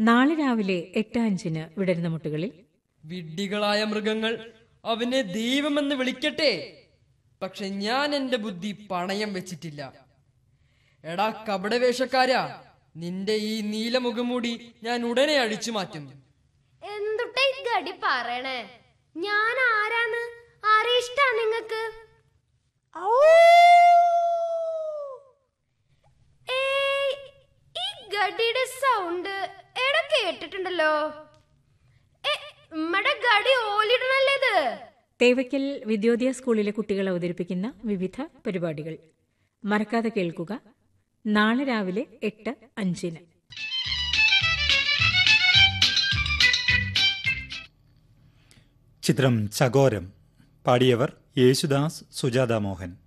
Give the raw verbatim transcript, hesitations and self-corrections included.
നാളെ രാവിലെ എട്ട് അഞ്ചിന് വിടരുന്ന മുട്ടുകളിൽ വിഡ്ഢികളായ മൃഗങ്ങൾ അവനെ ദൈവമെന്ന് വിളിക്കട്ടെ, പക്ഷെ ഞാൻ എന്റെ ബുദ്ധി പണയം വെച്ചിട്ടില്ല. എടാ കപടവേഷക്കാരാ, നിന്റെ ഈ നീലമുഖംമൂടി ഞാൻ ഉടനെ അഴിച്ചു മാറ്റും. എന്തുട്ടേ ഗടി പറയണേ? ഞാൻ ആരാന്ന് ആരെ ഇഷ്ടാ നിങ്ങക്ക്? ഈ ഗടിയുടെ സൗണ്ട് എട കേട്ടിട്ടുണ്ടല്ലോ. നമ്മടെ ഗടി ഓലിടണല്ലേത്. തേവയ്ക്കൽ വിദ്യോദയ സ്കൂളിലെ കുട്ടികൾ അവതരിപ്പിക്കുന്ന വിവിധ പരിപാടികൾ മറക്കാതെ കേൾക്കുക. നാളെ രാവിലെ എട്ട് അഞ്ചിന്. ചിത്രം ചകോരം. പാടിയവർ യേശുദാസ്, സുജാത മോഹൻ.